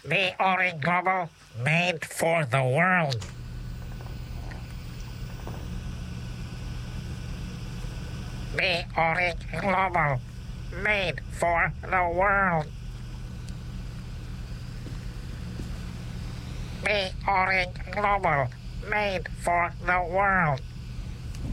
The Orange Global, made for the world. The Orange Global, made for the world. The Orange Global, made for the world.